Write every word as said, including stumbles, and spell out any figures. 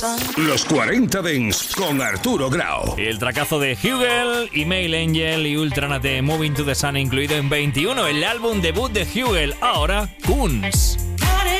Los cuarenta Dance con Arturo Grau. El tracazo de Hugel, Email Angel y Ultranate Moving to the Sun incluido en veintiuno, el álbum debut de Hugel, ahora Kunz.